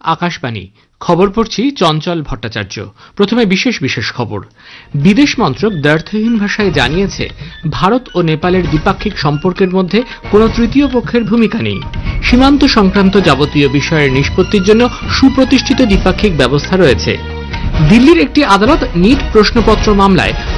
আকাশবাণী খবর পড়ছি চঞ্চল ভট্টাচার্য। প্রথমে বিশেষ বিশেষ খবর। বিদেশ মন্ত্রক দ্ব্যর্থহীন ভাষায় জানিয়েছে, ভারত ও নেপালের দ্বিপাক্ষিক সম্পর্কের মধ্যে কোনো তৃতীয় পক্ষের ভূমিকা নেই। সীমান্ত সংক্রান্ত যাবতীয় বিষয়ের নিষ্পত্তির জন্য সুপ্রতিষ্ঠিত দ্বিপাক্ষিক ব্যবস্থা রয়েছে। দিল্লির একটি আদালত নিট প্রশ্নপত্র মামলায়